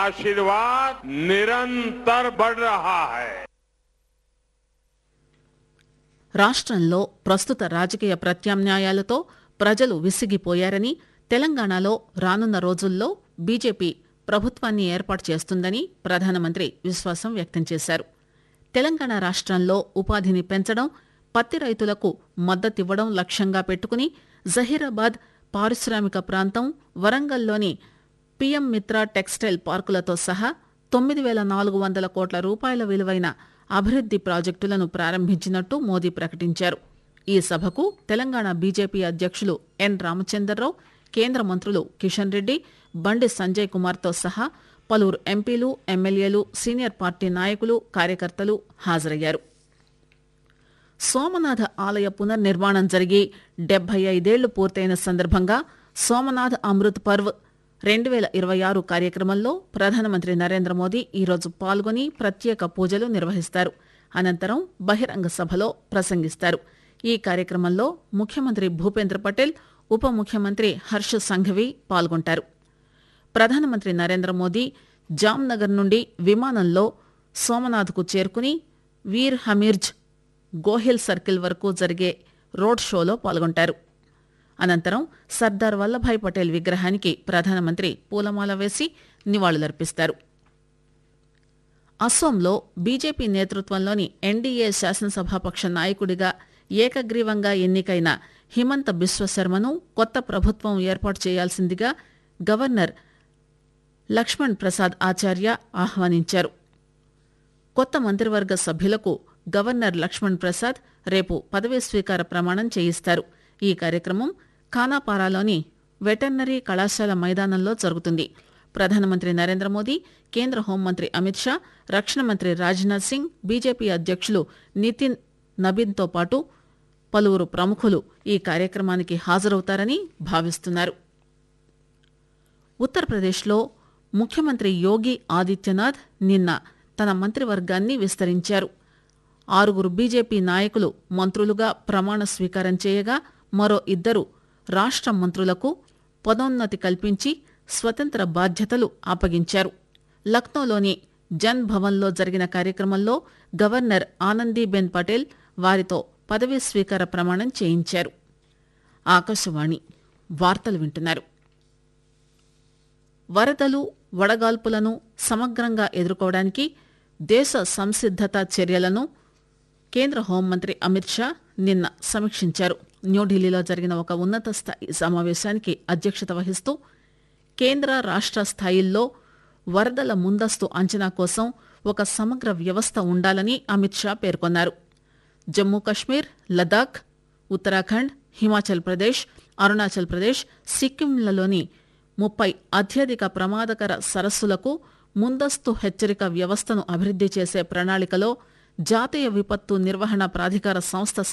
आशीर्वाद निरंतर बढ़ रहा है। రాష్ట్రంలో ప్రస్తుత రాజకీయ ప్రత్యామ్నాయాలతో ప్రజలు విసిగిపోయారని, తెలంగాణలో రానున్న రోజుల్లో బీజేపీ ప్రభుత్వాన్ని ఏర్పాటు చేస్తుందని ప్రధానమంత్రి విశ్వాసం వ్యక్తం చేశారు. తెలంగాణ రాష్ట్రంలో ఉపాధిని పెంచడం, పత్తి రైతులకు మద్దతివ్వడం లక్ష్యంగా పెట్టుకుని జహీరాబాద్ పారిశ్రామిక ప్రాంతం, వరంగల్లోని పీఎం మిత్ర టెక్స్టైల్ పార్కులతో సహా 9,400 కోట్ల రూపాయల విలువైన అభివృద్ది ప్రాజెక్టులను ప్రారంభించినట్టు మోదీ ప్రకటించారు. ఈ సభకు తెలంగాణ బీజేపీ అధ్యక్షులు ఎన్ రామచంద్రరావు, కేంద్ర మంత్రులు కిషన్ రెడ్డి, బండి సంజయ్ కుమార్తో సహా పలువురు ఎంపీలు, ఎమ్మెల్యేలు, సీనియర్ పార్టీ నాయకులు, కార్యకర్తలు హాజరయ్యారు. సోమనాథ ఆలయ పునర్నిర్మాణం జరిగి 75 ఏళ్లు పూర్తయిన సందర్భంగా సోమనాథ్ అమృత్ పర్వ్ 2026 కార్యక్రమంలో ప్రధానమంత్రి నరేంద్ర మోదీ ఈరోజు పాల్గొని ప్రత్యేక పూజలు నిర్వహిస్తారు. అనంతరం బహిరంగ సభలో ప్రసంగిస్తారు. ఈ కార్యక్రమంలో ముఖ్యమంత్రి భూపేంద్ర పటేల్, ఉప ముఖ్యమంత్రి హర్ష సంఘవి పాల్గొంటారు. ప్రధానమంత్రి నరేంద్ర మోదీ జామ్నగర్ నుండి విమానంలో సోమనాథ్కు చేరుకుని వీర్ హమీర్జ్ గోహిల్ సర్కిల్ వరకు జరిగే రోడ్ షోలో పాల్గొంటారు. అనంతరం సర్దార్ వల్లభాయ్ పటేల్ విగ్రహానికి ప్రధానమంత్రి పూలమాల వేసి నివాళులర్పిస్తారు. అస్సోంలో బీజేపీ నేతృత్వంలోని ఎన్డీఏ శాసనసభాపక్ష నాయకుడిగా ఏకగ్రీవంగా ఎన్నికైన హిమంత బిశ్వశర్మను కొత్త ప్రభుత్వం ఏర్పాటు చేయాల్సిందిగా గవర్నర్ లక్ష్మణ్ ప్రసాద్ ఆచార్య ఆహ్వానించారు. కొత్త మంత్రివర్గ సభ్యులకు గవర్నర్ లక్ష్మణ్ ప్రసాద్ రేపు పదవీ స్వీకార ప్రమాణం చేయిస్తారు. ఈ కార్యక్రమం ఖానాపారాలోని వెటర్నరీ కళాశాల మైదానంలో జరుగుతుంది. ప్రధానమంత్రి నరేంద్ర మోదీ, కేంద్ర హోంమంత్రి అమిత్ షా, రక్షణ మంత్రి రాజ్నాథ్ సింగ్, బీజేపీ అధ్యక్షులు నితిన్ నబీన్తో పాటు పలువురు ప్రముఖులు ఈ కార్యక్రమానికి హాజరవుతారని భావిస్తున్నారు. ఉత్తరప్రదేశ్లో ముఖ్యమంత్రి యోగి ఆదిత్యనాథ్ నిన్న తన మంత్రివర్గాన్ని విస్తరించారు. 6 బీజేపీ నాయకులు మంత్రులుగా ప్రమాణ స్వీకారం చేయగా మరో 2 రాష్ట్ర మంత్రులకు పదోన్నతి కల్పించి స్వతంత్ర బాధ్యతలు అప్పగించారు. లక్నోలోని జన్ భవన్లో జరిగిన కార్యక్రమంలో గవర్నర్ ఆనందీబెన్ పటేల్ వారితో పదవీ స్వీకార ప్రమాణం చేయించారు. ఆకాశవాణి వార్తలు వింటున్నారు. వరదలు, వడగాల్పులను సమగ్రంగా ఎదుర్కోవడానికి దేశ సంసిద్దత చర్యలను కేంద్ర హోంమంత్రి అమిత్ షా నిన్న సమీక్షించారు. న్యూఢిల్లీలో జరిగిన ఒక ఉన్నత స్థాయి సమావేశానికి అధ్యక్షత వహిస్తూ కేంద్ర, రాష్ట్ర స్థాయిల్లో వరదల ముందస్తు అంచనా కోసం ఒక సమగ్ర వ్యవస్థ ఉండాలని అమిత్ షా పేర్కొన్నారు. జమ్మూ కశ్మీర్, లదాఖ్, ఉత్తరాఖండ్, హిమాచల్ ప్రదేశ్, అరుణాచల్ ప్రదేశ్, సిక్కింలలోని 30 అత్యధిక ప్రమాదకర సరస్సులకు ముందస్తు హెచ్చరిక వ్యవస్థను అభివృద్ది చేసే ప్రణాళికలో జాతీయ విపత్తు నిర్వహణ ప్రాధికార సంస్థ